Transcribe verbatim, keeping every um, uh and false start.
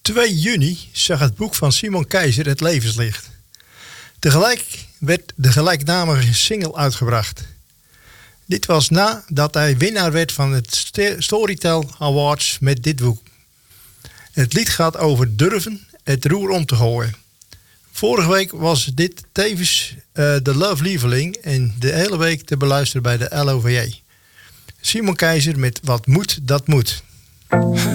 twee juni zag het boek van Simon Keizer het levenslicht. Tegelijk werd de gelijknamige single uitgebracht. Dit was nadat hij winnaar werd van het Storytel Awards met dit boek. Het lied gaat over durven het roer om te gooien. Vorige week was dit tevens uh, de Love Lieveling en de hele week te beluisteren bij de L O V J. Simon Keizer met Wat moet, dat moet.